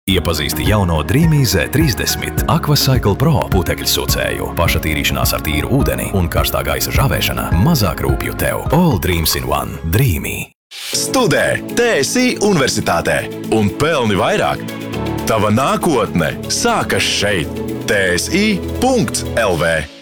Iepazīsti jauno Dreamy Z30 Aquacycle Pro putekļu sūcēju. Pašatīrīšanās ar tīru ūdeni un karstā gaisa žāvēšana mazāk rūpju tev. All dreams in one. Dreamy. Studē TSI Universitātē un pelni vairāk. Tava nākotne sākas šeit. TSI.LV